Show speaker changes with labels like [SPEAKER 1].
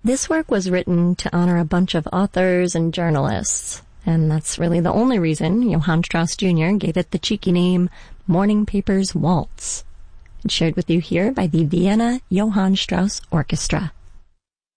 [SPEAKER 1] This work was written to honor a bunch of authors and journalists, and that's really the only reason Johann Strauss Jr. gave it the cheeky name Morning Papers Waltz. It's shared with you here by the Vienna Johann Strauss Orchestra.